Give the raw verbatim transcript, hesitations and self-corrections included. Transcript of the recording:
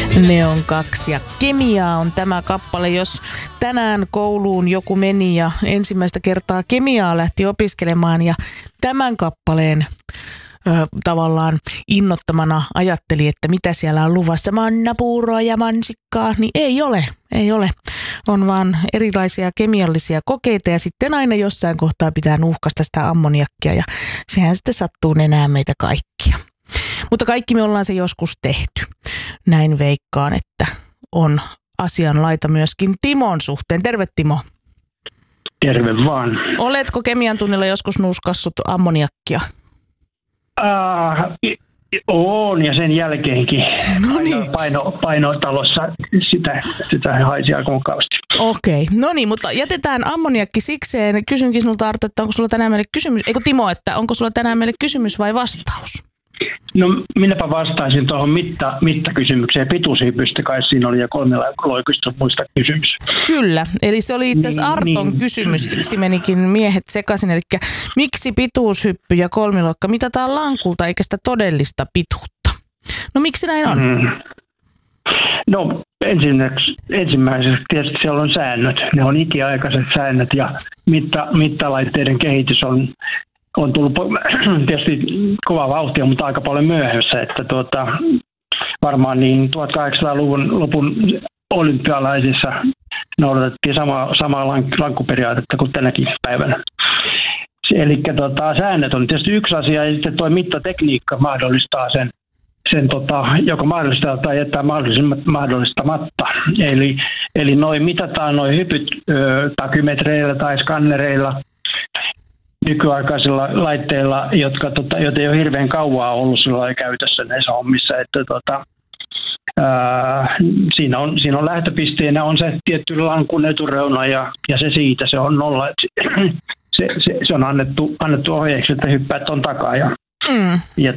Neon kaksi ja Kemiaa on tämä kappale. Jos tänään kouluun joku meni ja ensimmäistä kertaa kemiaa lähti opiskelemaan ja tämän kappaleen ö, tavallaan innottamana ajatteli, että mitä siellä on luvassa, mannapuuroa ja mansikkaa, niin ei ole, ei ole. On vaan erilaisia kemiallisia kokeita ja sitten aina jossain kohtaa pitää nuuhkasta sitä ammoniakkia ja sehän sitten sattuu nenää meitä kaikkia. Mutta kaikki me ollaan se joskus tehty. Näin veikkaan, että on asianlaita myöskin Timon suhteen. Terve Timo. Terve vaan. Oletko kemian tunnilla joskus nuuskassut ammoniakkia? Uh, on ja sen jälkeenkin. No niin. Paino, painotalossa sitä, sitä haisi aika mukavasti. Okei, no niin, mutta jätetään ammoniakki sikseen. Kysynkin sinulta Arto, että onko sulla tänään meille kysymys, eikö Timo, että onko sulla tänään meille kysymys vai vastaus? No minäpä vastaisin tuohon mitta, mittakysymykseen. Pituushypystä kai siinä oli ja kolmella loikusta muista kysymys. Kyllä, eli se oli itse asiassa Arton niin, kysymys, siksi menikin miehet sekaisin. Eli miksi pituushyppy ja kolmiloikka mitataan lankulta eikä sitä todellista pituutta? No miksi näin on? Mm. No ensimmäiseksi tietysti siellä on säännöt. Ne on ikiaikaiset säännöt ja mitta, mittalaitteiden kehitys on On tullut tietysti kovaa vauhtia, mutta aika paljon myöhässä, että tuota, varmaan niin tuhatkahdeksansataaluvun lopun olympialaisissa noudatettiin samaa, samaa lankkuperiaatetta kuin tänäkin päivänä. Eli tuota, säännöt on tietysti yksi asia ja sitten tuo mittatekniikka mahdollistaa sen, sen tota, joka mahdollistaa tai jättää mahdollistamatta. Eli, eli noi mitataan noi hypyt ö, takymetreillä tai skannereilla, nykyaikaisilla laitteilla, jotka, tota, joita ei ole hirveän kauaa ollut sillä käytössä näissä hommissa. Että, tota, ää, siinä, on, siinä on lähtöpisteenä on se tietty lankun etureuna ja, ja se siitä, se on nolla. Se, se, se on annettu, annettu ohjeeksi, että hyppäät ton takaa. Ja, mm. ja